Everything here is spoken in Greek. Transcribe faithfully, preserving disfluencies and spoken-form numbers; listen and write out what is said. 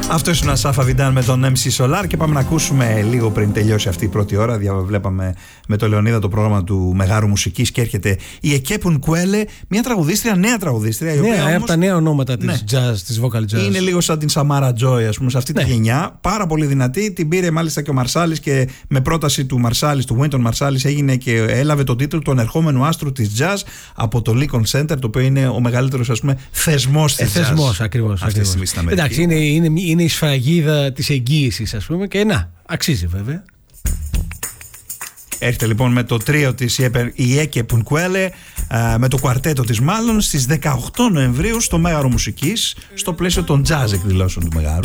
Αυτό είναι ο Ασάφ Αβιντάν με τον εμ σι Solar και πάμε να ακούσουμε λίγο πριν τελειώσει αυτή η πρώτη ώρα. Διαβλέπαμε με τον Λεωνίδα το πρόγραμμα του Μεγάρου Μουσικής και έρχεται η Εκέπουν Κουέλε, μια τραγουδίστρια, νέα τραγουδίστρια. Η ναι, οποία από όμως, τα νέα ονόματα της ναι, jazz, της vocal jazz. Είναι λίγο σαν την Σαμάρα Τζόι, ας πούμε, σε αυτή, ναι, τη γενιά. Πάρα πολύ δυνατή. Την πήρε μάλιστα και ο Μαρσάλης και με πρόταση του Μαρσάλης, του Wynton Μαρσάλης, έγινε και έλαβε τον τίτλο του ανερχόμενου άστρου της jazz από το Lincoln Center, το οποίο είναι ο μεγαλύτερος, ας πούμε, θεσμός της ε, jazz. Θεσμός, ακριβώς. ακριβώς. Εντάξει, είναι, είναι, είναι η σφραγίδα της εγγύησης, ας πούμε, και να, αξίζει βέβαια. Έρχεται λοιπόν με το τρίο της η Εκέπουν Κουέλε, με το κουαρτέτο της μάλλον, στις δεκαοκτώ Νοεμβρίου στο Μέγαρο Μουσικής, στο πλαίσιο των jazz εκδηλώσεων του Μεγάρου.